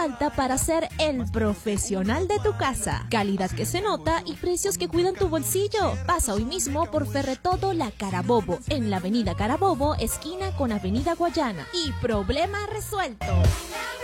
falta para ser el profesional de tu casa. Calidad que se nota y precios que cuidan tu bolsillo. Pasa hoy mismo por Ferretodo La Carabobo, en la avenida Carabobo, esquina con avenida Guayana. Y problema resuelto.